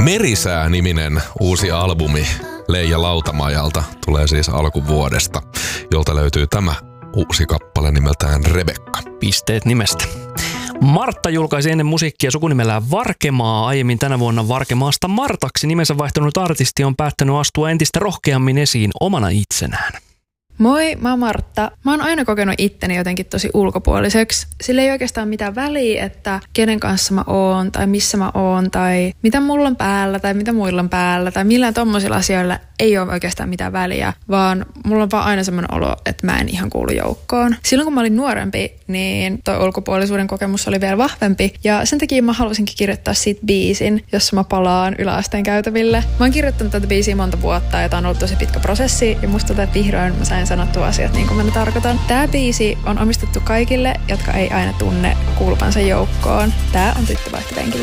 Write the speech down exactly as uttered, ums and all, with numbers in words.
Merisää-niminen uusi albumi Leija Lautamajalta tulee siis alkuvuodesta, jolta löytyy tämä uusi kappale nimeltään Rebekka. Pisteet nimestä. Martta julkaisi ennen musiikkia sukunimellään Varkemaa. Aiemmin tänä vuonna Varkemaasta Martaksi nimensä vaihtanut artisti on päättänyt astua entistä rohkeammin esiin omana itsenään. Moi, mä oon Martta. Mä oon aina kokenut itteni jotenkin tosi ulkopuoliseksi. Sillä ei oikeastaan mitään väliä, että kenen kanssa mä oon tai missä mä oon tai mitä mulla on päällä tai mitä muilla on päällä tai millään tommosilla asioilla ei ole oikeastaan mitään väliä, vaan mulla on vaan aina semmoinen olo, että mä en ihan kuulu joukkoon. Silloin kun mä olin nuorempi, niin toi ulkopuolisuuden kokemus oli vielä vahvempi ja sen takia mä halusinkin kirjoittaa siitä biisin, jossa mä palaan yläasteen käytäville. Mä oon kirjoittanut tätä biisiä monta vuotta ja tää on ollut tosi pitkä prosessi ja musta tuntuu, että vihdoin mä sain sanottua asiat niin kuin mä ne tarkoitan. Tää biisi on omistettu kaikille, jotka ei aina tunne kuuluvansa joukkoon. Tää on Tyttö vaihtopenkillä.